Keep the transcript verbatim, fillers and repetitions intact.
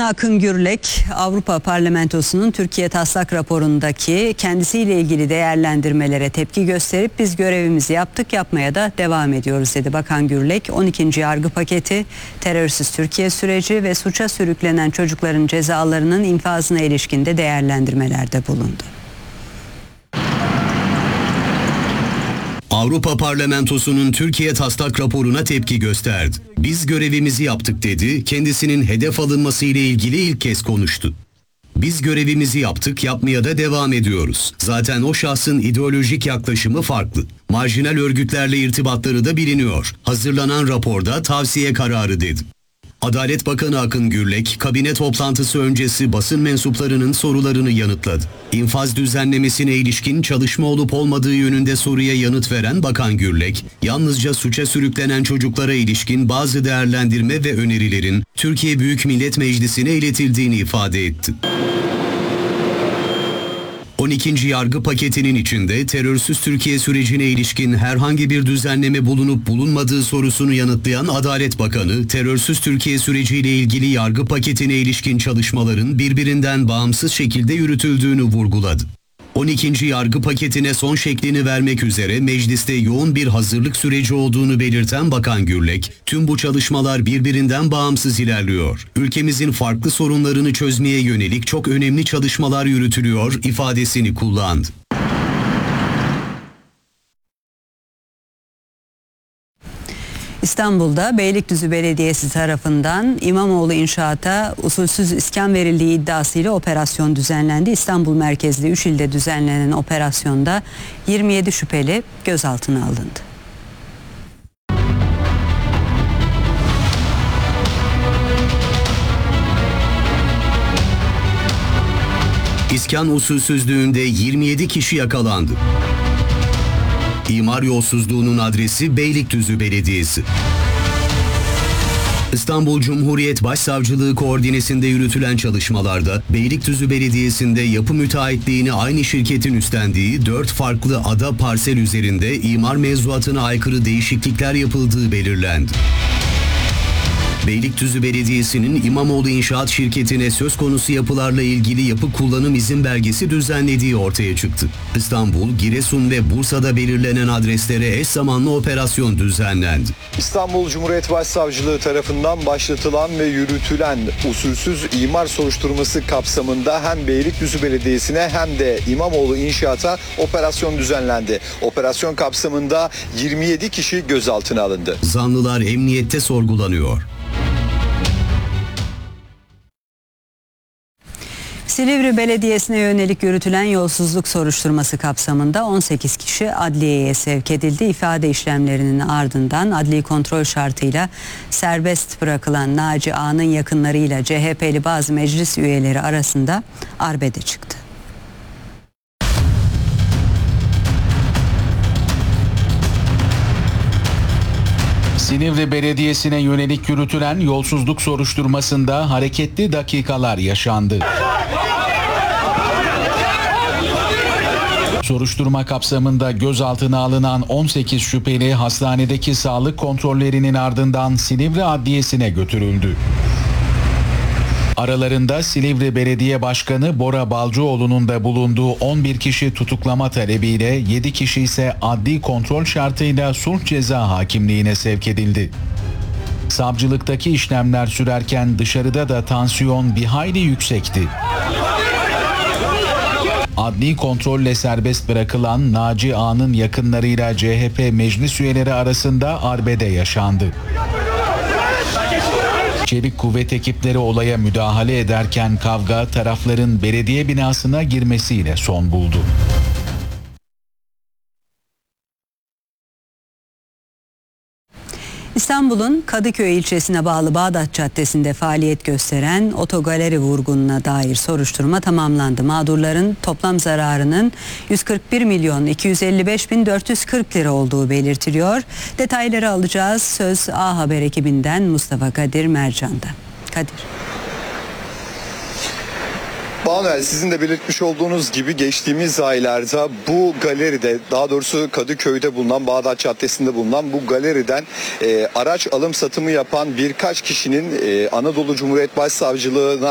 Bakanı Akın Gürlek, Avrupa Parlamentosu'nun Türkiye taslak raporundaki kendisiyle ilgili değerlendirmelere tepki gösterip biz görevimizi yaptık, yapmaya da devam ediyoruz dedi. Bakan Gürlek, on ikinci yargı paketi, terörsüz Türkiye süreci ve suça sürüklenen çocukların cezalarının infazına ilişkin de değerlendirmelerde bulundu. Avrupa Parlamentosu'nun Türkiye taslak raporuna tepki gösterdi. Biz görevimizi yaptık dedi, kendisinin hedef alınması ile ilgili ilk kez konuştu. Biz görevimizi yaptık, yapmaya da devam ediyoruz. Zaten o şahsın ideolojik yaklaşımı farklı. Marjinal örgütlerle irtibatları da biliniyor. Hazırlanan raporda tavsiye kararı dedi. Adalet Bakanı Akın Gürlek, kabine toplantısı öncesi basın mensuplarının sorularını yanıtladı. İnfaz düzenlemesine ilişkin çalışma olup olmadığı yönünde soruya yanıt veren Bakan Gürlek, yalnızca suça sürüklenen çocuklara ilişkin bazı değerlendirme ve önerilerin Türkiye Büyük Millet Meclisi'ne iletildiğini ifade etti. on ikinci yargı paketinin içinde terörsüz Türkiye sürecine ilişkin herhangi bir düzenleme bulunup bulunmadığı sorusunu yanıtlayan Adalet Bakanı, terörsüz Türkiye süreciyle ilgili yargı paketine ilişkin çalışmaların birbirinden bağımsız şekilde yürütüldüğünü vurguladı. on ikinci yargı paketine son şeklini vermek üzere mecliste yoğun bir hazırlık süreci olduğunu belirten Bakan Gürlek, tüm bu çalışmalar birbirinden bağımsız ilerliyor. Ülkemizin farklı sorunlarını çözmeye yönelik çok önemli çalışmalar yürütülüyor ifadesini kullandı. İstanbul'da Beylikdüzü Belediyesi tarafından İmamoğlu inşaata usulsüz iskan verildiği iddiasıyla operasyon düzenlendi. İstanbul merkezli üç ilde düzenlenen operasyonda yirmi yedi şüpheli gözaltına alındı. İskan usulsüzlüğünde yirmi yedi kişi yakalandı. İmar yolsuzluğunun adresi Beylikdüzü Belediyesi. İstanbul Cumhuriyet Başsavcılığı koordinesinde yürütülen çalışmalarda Beylikdüzü Belediyesi'nde yapı müteahhitliğini aynı şirketin üstlendiği dört farklı ada parsel üzerinde imar mevzuatına aykırı değişiklikler yapıldığı belirlendi. Beylikdüzü Belediyesi'nin İmamoğlu İnşaat Şirketi'ne söz konusu yapılarla ilgili yapı kullanım izin belgesi düzenlediği ortaya çıktı. İstanbul, Giresun ve Bursa'da belirlenen adreslere eş zamanlı operasyon düzenlendi. İstanbul Cumhuriyet Başsavcılığı tarafından başlatılan ve yürütülen usulsüz imar soruşturması kapsamında hem Beylikdüzü Belediyesi'ne hem de İmamoğlu İnşaat'a operasyon düzenlendi. Operasyon kapsamında yirmi yedi kişi gözaltına alındı. Zanlılar emniyette sorgulanıyor. Silivri Belediyesi'ne yönelik yürütülen yolsuzluk soruşturması kapsamında on sekiz kişi adliyeye sevk edildi. İfade işlemlerinin ardından adli kontrol şartıyla serbest bırakılan Naci Ağa'nın yakınlarıyla C H P'li bazı meclis üyeleri arasında arbede çıktı. Silivri Belediyesi'ne yönelik yürütülen yolsuzluk soruşturmasında hareketli dakikalar yaşandı. Soruşturma kapsamında gözaltına alınan on sekiz şüpheli hastanedeki sağlık kontrollerinin ardından Silivri Adliyesi'ne götürüldü. Aralarında Silivri Belediye Başkanı Bora Balcıoğlu'nun da bulunduğu on bir kişi tutuklama talebiyle yedi kişi ise adli kontrol şartıyla sulh ceza hakimliğine sevk edildi. Savcılıktaki işlemler sürerken dışarıda da tansiyon bir hayli yüksekti. Adli kontrolle serbest bırakılan Naci Ağa'nın yakınlarıyla C H P meclis üyeleri arasında arbede yaşandı. Çevik kuvvet ekipleri olaya müdahale ederken kavga tarafların belediye binasına girmesiyle son buldu. İstanbul'un Kadıköy ilçesine bağlı Bağdat Caddesi'nde faaliyet gösteren otogaleri vurgununa dair soruşturma tamamlandı. Mağdurların toplam zararının yüz kırk bir milyon iki yüz elli beş bin dört yüz kırk lira olduğu belirtiliyor. Detayları alacağız. Söz A Haber ekibinden Mustafa Kadir Mercan'da. Kadir. Banuel, sizin de belirtmiş olduğunuz gibi geçtiğimiz aylarda bu galeride, daha doğrusu Kadıköy'de bulunan, Bağdat Caddesi'nde bulunan bu galeriden e, araç alım satımı yapan birkaç kişinin e, Anadolu Cumhuriyet Başsavcılığı'na